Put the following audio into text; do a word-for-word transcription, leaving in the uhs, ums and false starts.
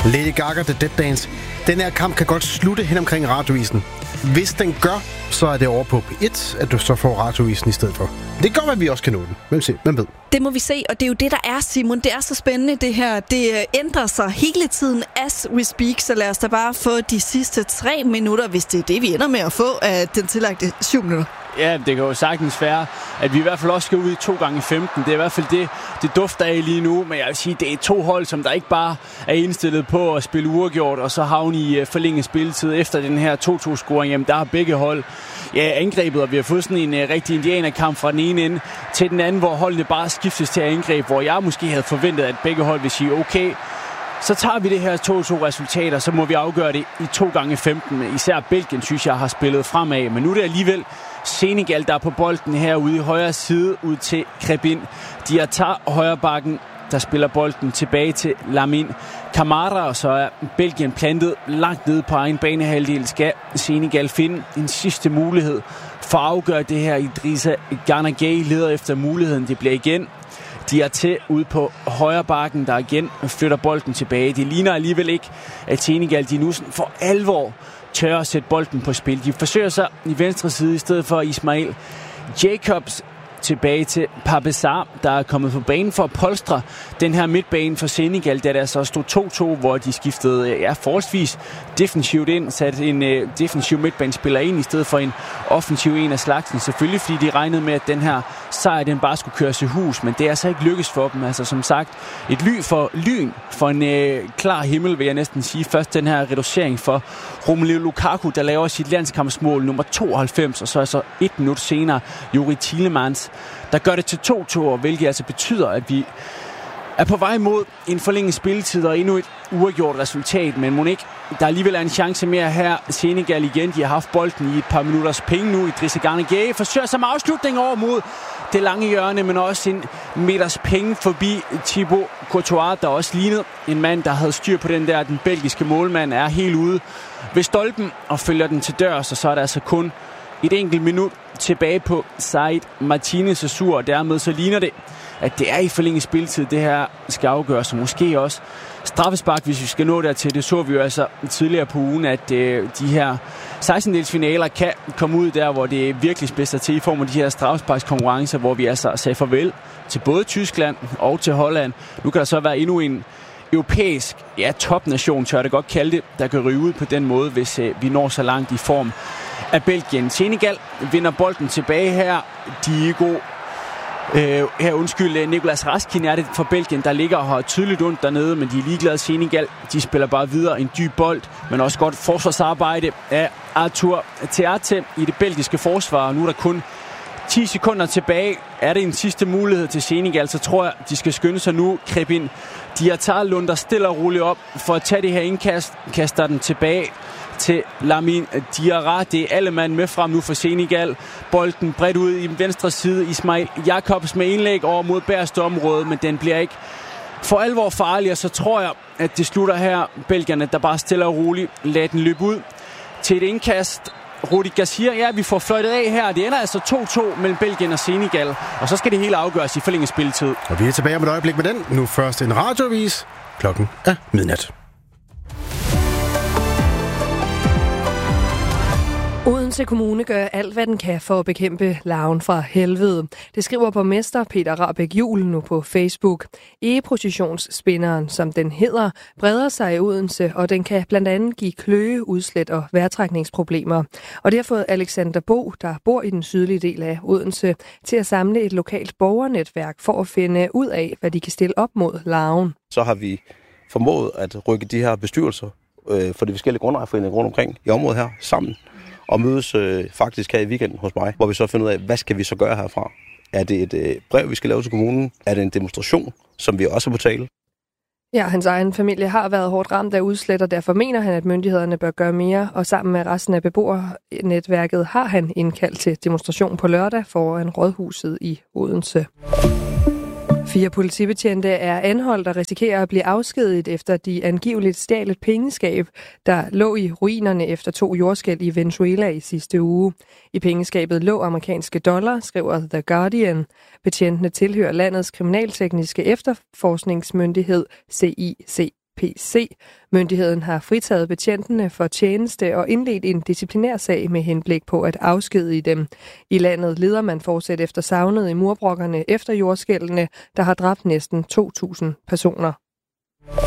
Lady Gaga, The Dead Dance. Den her kamp kan godt slutte hen omkring radioisen. Hvis den gør, så er det over på P et, at du så får radioisen i stedet for. Det gør, at vi også kan nå den. Hvem, se, hvem ved? Det må vi se, og det er jo det, der er, Simon. Det er så spændende, det her. Det ændrer sig hele tiden as we speak, så lad os da bare få de sidste tre minutter, hvis det er det, vi ender med at få af den tillagte syv minutter. Ja, det kan jo sagtens være, at vi i hvert fald også skal ud i to gange femten. Det er i hvert fald det, det dufter af lige nu. Men jeg vil sige, det er to hold, som der ikke bare er indstillet på at spille uafgjort, og så havne i forlænget spilletid efter den her to-to-scoring. Jamen, der har begge hold ja, angrebet, og vi har fået sådan en uh, rigtig indianerkamp fra den ene ende til den anden, hvor holdene bare skiftes til at angribe, hvor jeg måske havde forventet, at begge hold vil sige, okay, så tager vi det her to-to-resultater, så må vi afgøre det i to gange femten. Især Belgien, synes jeg, har spillet fremad, men nu er det alligevel Senegal, der er på bolden herude i højre side, ud til Krebin. Diatta højre bakken, der spiller bolden tilbage til Lamine Camara, og så er Belgien plantet langt nede på egen banehalvdel. Skal Senegal finde en sidste mulighed for at afgøre det her? Idrissa Gana Gueye leder efter muligheden. Det bliver igen Diatta ude på højre bakken, der igen flytter bolden tilbage. Det ligner alligevel ikke, at Senegal de nu for alvor tør at sætte bolden på spil. De forsøger sig i venstre side i stedet for Ismail Jacobs tilbage til Pabesar, der er kommet på banen for at polstre den her midtbane for Senegal, da der så stod to-to, hvor de skiftede ja, forholdsvis defensivt ind, satte en uh, defensiv midtbanespiller ind i stedet for en offensiv en af slagsen. Selvfølgelig fordi de regnede med, at den her sejr, den bare skulle køres i hus, men det er altså ikke lykkes for dem. Altså som sagt, et ly for lyn for en uh, klar himmel, vil jeg næsten sige. Først den her reducering for Romelu Lukaku, der laver sit landskampsmål nummer tooghalvfems, og så altså et minut senere Youri Tielemans, der gør det til to-to, hvilket altså betyder, at vi er på vej mod en forlænget spilletid og endnu et uafgjort resultat. Men mon ikke, der alligevel er en chance mere her. Senegal igen, de har haft bolden i et par minutters penge nu. Idrissa Gana Gueye forsøger som afslutning over mod det lange hjørne, men også en meters penge forbi Thibaut Courtois, der også lignede en mand, der havde styr på den der. Den belgiske målmand er helt ude ved stolpen og følger den til dørs, og så er der altså kun et enkelt minut tilbage på Said Martinez' sur, og dermed så ligner det, at det er i forlænget spilletid, det her skal afgøres, og måske også straffespark, hvis vi skal nå dertil. Det så vi jo altså tidligere på ugen, at øh, de her sekstendelsfinaler kan komme ud der, hvor det virkelig spidser til i form af de her straffesparkskonkurrencer, hvor vi altså sagde farvel til både Tyskland og til Holland. Nu kan der så være endnu en europæisk ja, topnation, tør jeg det godt kalde det, der kan ryge ud på den måde, hvis øh, vi når så langt i form af Belgien. Senegal vinder bolden tilbage her. Diego, øh, her undskyld, Nicolas Raskin er det for Belgien, der ligger og har tydeligt ondt dernede, men de er ligeglade. Senegal, de spiller bare videre en dyb bold, men også godt forsvarsarbejde af Arthur Theate i det belgiske forsvar. Nu er der kun ti sekunder tilbage. Er det en sidste mulighed til Senegal, så tror jeg, de skal skynde sig nu. Krebin Diatta lunder stille og roligt op for at tage det her indkast, kaster den tilbage til Lamine Diarra. Det er alle mand med frem nu for Senegal. Bolden bredt ud i den venstre side. Ismail Jacobs med indlæg over mod bagerste område, men den bliver ikke for alvor farlig, og så tror jeg, at det slutter her. Belgierne, der bare stille og roligt lader den løbe ud til et indkast. Rudi Garcia, ja, vi får fløjtet af her. Det ender altså to-to mellem Belgien og Senegal, og så skal det hele afgøres i forlænget spilletid. Og vi er tilbage om et øjeblik med den. Nu først en radioavis. Klokken er midnat. Odense Kommune gør alt, hvad den kan for at bekæmpe larven fra helvede. Det skriver borgmester Peter Rahbæk Juhl nu på Facebook. Egeprocessionsspinderen, som den hedder, breder sig i Odense, og den kan blandt andet give kløe, udslæt og vejrtrækningsproblemer. Og det har fået Alexander Bo, der bor i den sydlige del af Odense, til at samle et lokalt borgernetværk for at finde ud af, hvad de kan stille op mod larven. Så har vi formået at rykke de her bestyrelser øh, for de forskellige grundejerforeninger rundt omkring i området her sammen. Og mødes øh, faktisk her i weekenden hos mig, hvor vi så finder ud af, hvad skal vi så gøre herfra? Er det et øh, brev, vi skal lave til kommunen? Er det en demonstration, som vi også er på tale? Ja, hans egen familie har været hårdt ramt af udslæt, og derfor mener han, at myndighederne bør gøre mere. Og sammen med resten af beboernetværket har han indkaldt til demonstration på lørdag foran Rådhuset i Odense. Fire politibetjente er anholdt og risikerer at blive afskediget, efter de angiveligt stjal et pengeskab, der lå i ruinerne efter to jordskælv i Venezuela i sidste uge. I pengeskabet lå amerikanske dollar, skriver The Guardian. Betjentene tilhører landets kriminaltekniske efterforskningsmyndighed C I C P. P C. Myndigheden har fritaget betjentene for tjeneste og indledt en disciplinær sag med henblik på at afskedige dem. I landet leder man fortsat efter savnet i murbrokkerne efter jordskældene, der har dræbt næsten to tusind personer.